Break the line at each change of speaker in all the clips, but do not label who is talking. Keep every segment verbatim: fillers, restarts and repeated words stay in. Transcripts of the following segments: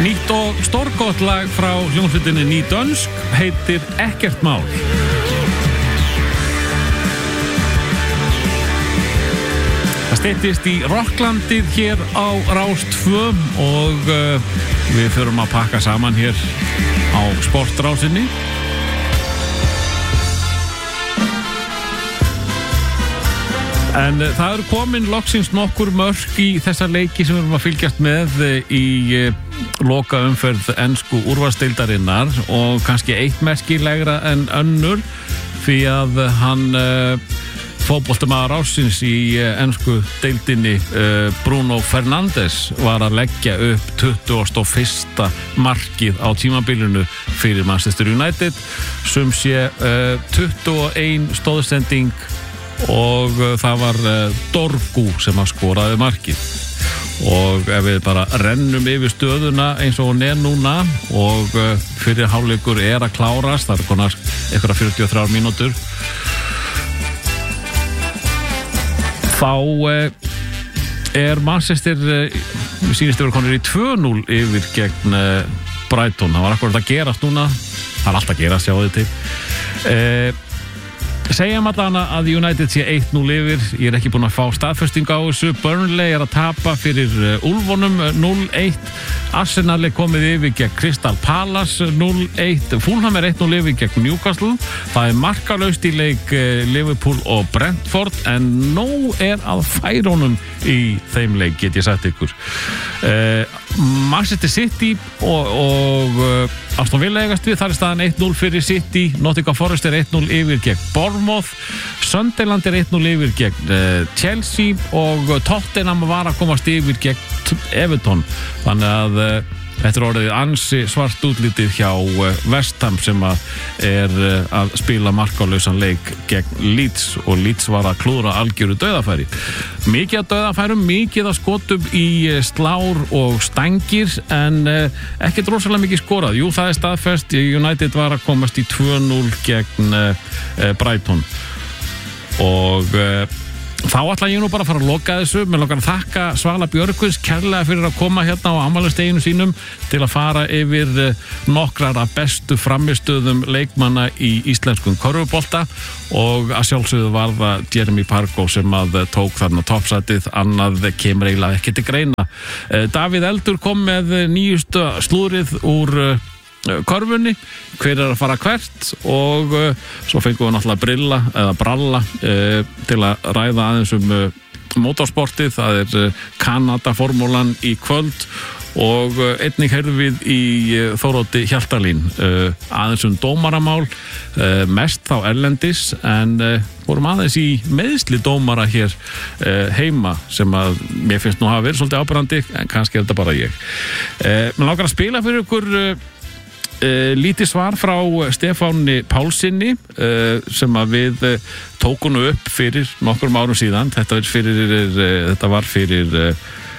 Nýtt og stórgott lag frá hljómsveitinni Ný Dönsk heitir Ekkert mál. Það styttist í rocklandið hér á Rás tvö og uh, við förum að pakka saman hér á sportrásinni. En uh, það eru komin loksins nokkur mörk í þessa leiki sem við erum að fylgjast með uh, í uh, loka umferð ensku úrvalsdeildarinnar og kannski eitt merkilegra en önnur því að hann uh, fótboltamaður ársins í uh, ensku deildinni uh, Bruno Fernandes var að leggja upp tuttugasta og fyrsta markið á tímabilinu fyrir Manchester United sem sé uh, tuttugu og ein stóðsending og uh, það var uh, Dorgu sem að skoraði markið og ef við bara rennum yfir stöðuna eins og hún er núna og uh, fyrir hálfleikur er að klárast, það er konar eitthvað fjörutíu og þrjár mínútur þá uh, er Manchester uh, sýnist yfir konur í tvö núll yfir gegn uh, Brighton, það var akkurat að gerast núna það er alltaf að gerast, sjáðu þið til uh, Segjum allan að United sé eitt núll yfir, ég er ekki búinn að fá staðfesting á þessu, Burnley er að tapa fyrir Úlfunum núll eitt, Arsenal er komið yfir gegn Crystal Palace núll eitt, Fulham er eitt núll yfir gegn Newcastle, það er markalaust í leik Liverpool og Brentford en nóg er að færunum í þeim leik, get ég sagt ykkur. Uh, Manchester City og, og uh, Aston Villa eigast við, þar er staðan eitt núll fyrir City, Nottingham Forest er eitt núll yfir gegn Bournemouth, Sunderland er eitt núll yfir gegn uh, Chelsea og Tottenham var að komast yfir gegn Everton, þannig að uh, þetta er orðið ansi svart útlitið hjá uh, West Ham sem að er uh, að spila markalausan leik gegn Leeds og Leeds var að klúðra algjöru dauðafæri. Mikið að dauðafærum, mikið að skotum í uh, slár og stangir en uh, ekkert rosalega mikið skorað. Jú, það er staðfest, United var að komast í tvö núll gegn uh, uh, Brighton og uh, þá ætla ég nú bara að fara að loka þessu með langar að þakka Svala Björgvins kærlega fyrir að koma hérna á afmælisdeginum sínum til að fara yfir nokkrar af bestu frammistöðum leikmanna í íslenskum körfubolta og að sjálfsögðu var það Jeremy Pargo sem að tók þarna toppsætið, annað kemur eiginlega ekki til greina. Davíð Eldur kom með nýjustu slúrið úr körfunni, hver er að fara hvert og uh, svo fengum við náttúrulega brilla eða bralla uh, til að ræða aðeins um uh, motorsportið, það er uh, Kanada-formúlan í kvöld og uh, einnig heyrðum við í uh, Þóroddi Hjaltalín uh, aðeins um dómaramál uh, mest þá erlendis en uh, vorum aðeins í meiðsli dómara hér uh, heima sem að mér finnst nú hafa verið svolítið áberandi en kannski er þetta bara ég uh, menn langar að spila fyrir ykkur uh, Uh, lítið svar frá Stefáni Pálssyni uh, sem að við uh, tókunum upp fyrir nokkrum árum síðan þetta, fyrir, uh, þetta var fyrir uh,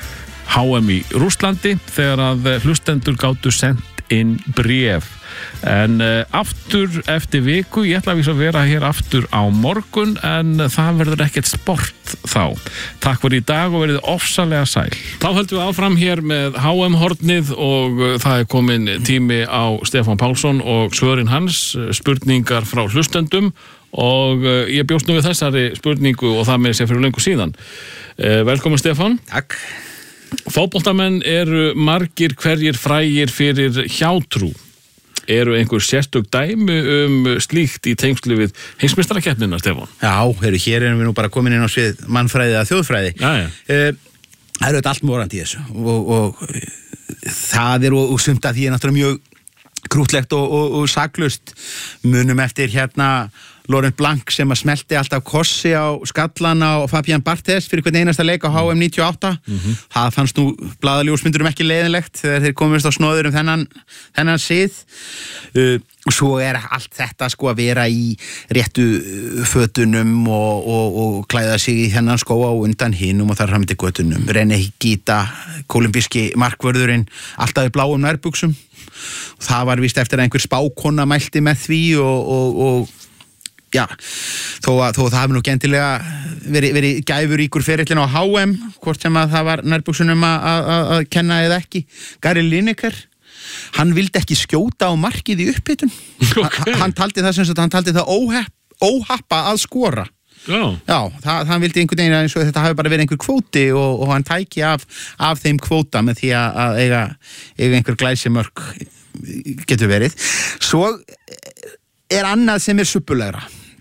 H M í Rússlandi þegar að hlustendur gátu sendt inn bréf en uh, aftur eftir viku ég ætla að vísa að vera hér aftur á morgun en það verður ekkert sport þá. Takk fyrir í dag og verið ofsalega sæl. Þá höldum við áfram hér með H M-hornið og uh, það er komin tími á Stefán Pálsson og svörin hans, spurningar frá hlustendum og uh, ég bjóst nú við þessari spurningu og það með sér fyrir lengur síðan. Uh, velkomin Stefán.
Takk.
Fótboltamenn eru margir hverjir frægir fyrir hjátrú. Eru einhver sérstök dæmi um slíkt í tengslu við heimsmeistarakeppnina, Stefán?
Já, heru, hér erum við nú bara komin inn á svið mannfræði eða þjóðfræði.
Já, já.
Uh, það eru þetta allt morandi í þessu og, og það er og, og sumt að því er náttúrulega mjög krútlegt og, og, og saklaust. Munum eftir hérna Laurent Blanc sem að smelti alltaf kossi á skallana og Fabian Barthez fyrir hvern einasta leik á H M níutíu og átta. Mm-hmm. Það fannst nú blaðaljósmyndurum ekki leiðinlegt þegar þeir komist á snóður um þennan, þennan sið. Uh, svo er allt þetta sko að vera í réttu fötunum og, og, og klæða sig í þennan skóa og undan hinum og þar fram til götunum. René Higuita, kólumbíski markvörðurinn, alltaf í bláum nærbuxum. Það var víst eftir að einhver spákona mælti með því og, og, og já, þó að, þó að það hafi nú gentilega verið, verið gæfuríkur ferillin á H M, hvort sem að það var nærbuxunum að, að, að kenna eða ekki. Gary Lineker, hann vildi ekki skjóta á markið í upphitun. Okay. Hann taldi það sem sagt, hann taldi það óhepp, óhappa að skora.
Já,
Já það, hann vildi einhvern veginn eins og þetta hafi bara verið einhver kvóti og, og hann tæki af, af þeim kvóta með því að eiga, eiga einhver glæsimörk getur verið. Svo er annað sem er suppulegra.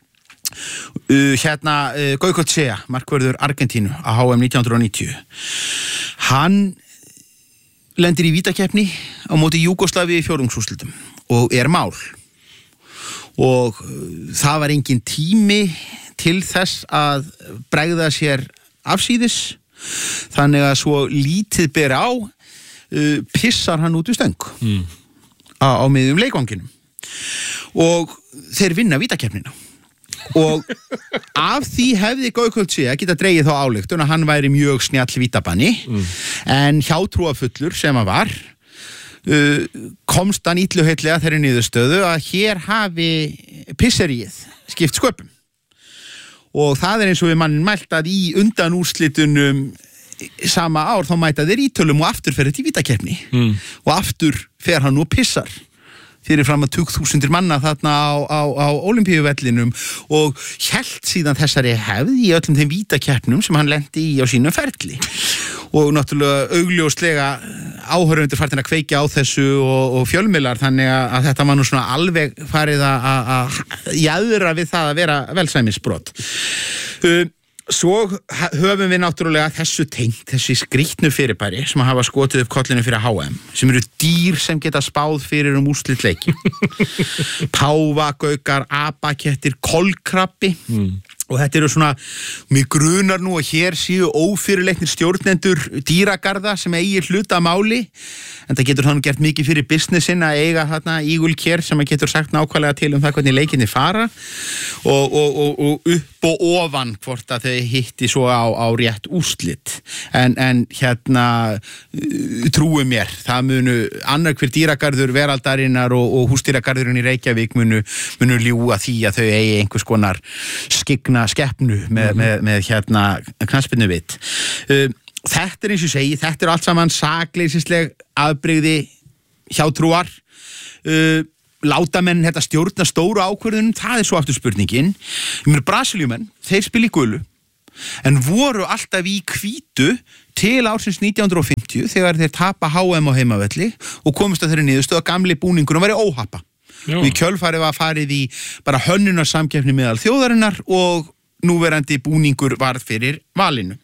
Uh, hérna uh, Goycochea, markvörður Argentínu á H M nítján hundruð níutíu. Hann lendir í vítakeppni á móti Júgóslavíu í fjórðungsúrslitum og er mál. Og uh, það var engin tími til þess að bregða sér afsíðis, þannig að svo lítið ber á uh, pissar hann út í stöng mm. á, á miðjum leikvanginum og þeir vinna vítakeppnina og af því hefði Goycochea geta dregið þá ályktun að hann væri mjög snjall vítabanni mm. en hjátrúafullur sem hann var uh, komst hann illuheillega þeirri niðurstöðu að hér hafi pisseríið skipt sköpum. Og það er eins og við mannin mælt að í undanúrslitunum sama ár þá mæta þeir ítölum og aftur fer þetta í vítakeppni mm. og aftur fer hann og pissar fyrir fram að tugþúsundir manna þarna á, á, á Ólympíuvellinum og hélt síðan þessari hefð í öllum þeim vítakeppnum sem hann lenti í á sínum ferli og náttúrulega augljóslega áhorfendur farnir að kveikja á þessu og, og fjölmiðlar þannig að, að þetta var nú svona alveg farið að, að, að jaðra við það að vera velsæmisbrot. Uh, Svo höfum við náttúrulega þessu tengt, þessi skrýtnu fyrirbæri sem að hafa skotið upp kollinu fyrir H M, sem eru dýr sem geta spáð fyrir um úrslit leiki. Páfagaukar, apakettir, kolkrabbi mm. og þetta eru svona, mig grunar nú að hér séu ófyrirleiknir stjórnendur dýragarða sem eigi hluta máli, en það getur hann gert mikið fyrir businessin að eiga þarna ígulkér sem að getur sagt nákvæmlega til um það hvernig leikinni fara og, og, og, og upp og ofan hvort að þau hitti svo á, á rétt úrslit en, en hérna trúi mér, það munu annar hver dýragarður veraldarinnar og, og húsdýragarðurinn í Reykjavík munu, munu ljúga því að þau eigi einhvers konar skygna skeppnu með, mm-hmm. með, með hérna knattspyrnuvit. Uh, þetta er eins og segi, þetta er allt saman sakleysisleg afbrigði hjátrúar. Uh, láta menn þetta stjórna stóru ákvörðunum, það er svo aftur spurningin. Ég meina Brasilíumenn, þeir spila í gulu en voru alltaf í hvítu til ársins nítján hundruð fimmtíu þegar þeir tapa H M á heimavelli og komist að þeirri niðurstöðu að gamli búningurinn væri óhappa. Já. Og í kjölfarið var farið í bara hönnunarsamkeppni meðal þjóðarinnar og núverandi búningur varð fyrir valinu.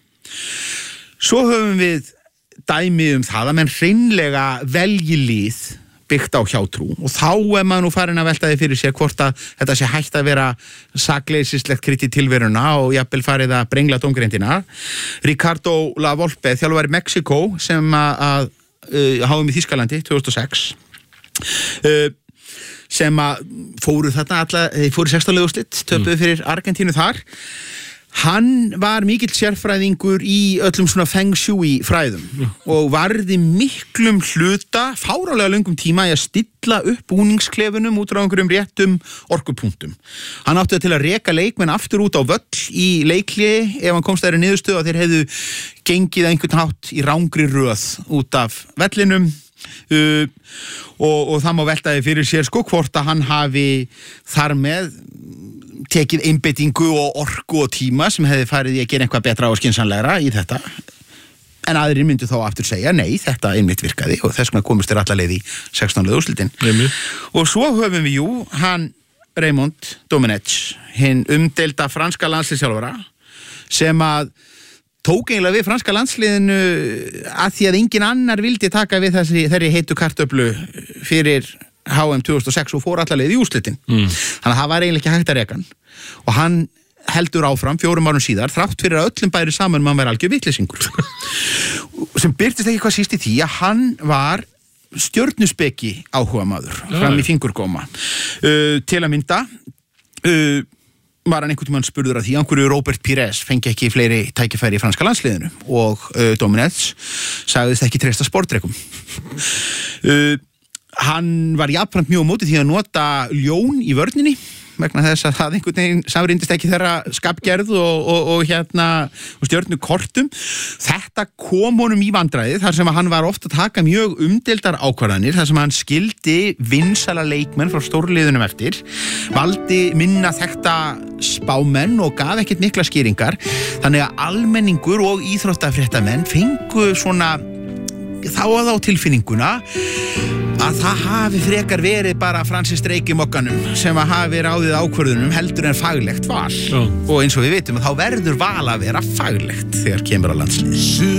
Svo höfum við dæmi um það að menn hreinlega velji lið byggt á hjátrú og þá er maður nú farin að velta því fyrir sér hvort að þetta sé hægt að vera sakleysislegt krydd í tilveruna og jafnvel farið að brengla dómgreindina. Ricardo La Volpe, þjálfari Mexíkó sem að, að uh, H M í Þýskalandi tvö þúsund og sex uh, sem að fóru þarna alla, fóru sextán liða úrslit, töpuðu fyrir Argentínu þar. Hann var mikill sérfræðingur í öllum svona feng shui fræðum mm. og varði miklum hluta, fárálega löngum tíma í að stilla upp búningsklefunum út á einhverjum réttum orkupunktum. Hann átti til að reka leikmenn aftur út á völl í leikliði ef hann komst þeirri niðurstöðu að þeir hefðu gengið einhvern hátt í rángri röð út af vellinum. Uh, og, og það má veltaði fyrir sér sko hvort að hann hafi þar með tekið einbeitingu og orku og tíma sem hefði farið í að gera eitthvað betra og skynsamlegra í þetta en aðrir myndu þá aftur segja nei, þetta einmitt virkaði og þess vegna komist þér alla leið í sextán liða úrslitin og svo höfum við jú hann Raymond Domenech hinn umdeilda franska landsliðsþjálfara sem að tók eiginlega við franska landsliðinu að því að engin annar vildi taka við þessi þeirri heitu kartöflu fyrir H M tvö þúsund og sex og fór alla leið í úrslitin mm. þannig að það var eiginlega ekki hægt að reka hann og hann heldur áfram fjórum árum síðar þrátt fyrir að öllum bæri saman mann væri algjör vitleysingur sem birtist ekki hvað síst í því að hann var stjörnuspeki áhugamaður ja. Fram í fingurgóma uh, til að mynda uh, var hann einhvern tímann spurður að því að hverju Robert Pires fengi ekki fleiri tækifæri í franska landsliðinu og uh, Domenech sagðist ekki treysta sportrekum uh, hann var jafnframt mjög á móti því að nota ljón í vörninni vegna þess að það einhvern veginn samrýndist ekki þeirra skapgerð og, og, og hérna stjörnu kortum. Þetta kom honum í vandræði þar sem að hann var ofta að taka mjög umdeildar ákvarðanir, þar sem hann skildi vinsæla leikmenn frá stórliðunum eftir, valdi minna þekkta spámenn og gaf ekkert mikla skýringar, þannig að almenningur og íþróttafréttamenn fengu svona þá að á tilfinninguna að það hafi frekar verið bara Francis Drake í mokkanum sem að hafi ráðið ákvörðunum heldur en faglegt val. Já. Og eins og við vitum að þá verður val að vera faglegt þegar kemur á landslið.